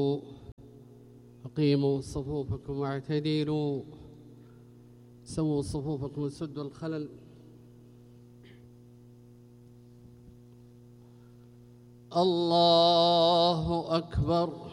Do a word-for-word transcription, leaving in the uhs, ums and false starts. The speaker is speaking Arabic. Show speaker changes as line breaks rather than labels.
استووا أقيموا صفوفكم واعتدلوا سووا صفوفكم وسدوا الخلل. الله أكبر.